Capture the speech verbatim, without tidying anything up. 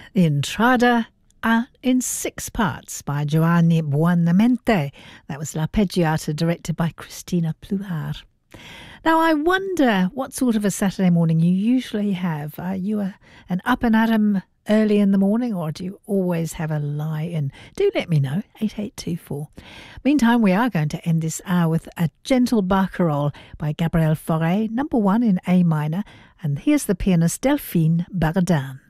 The Entrada uh, in six parts by Giovanni Buonamente. That was L'Arpeggiata, directed by Christina Pluhar. Now, I wonder what sort of a Saturday morning you usually have. Are you a, an up and at 'em early in the morning, or do you always have a lie-in? Do let me know, eight eight two four. Meantime, we are going to end this hour with a gentle barcarolle by Gabriel Fauré, number one in A minor, and here's the pianist Delphine Bardin.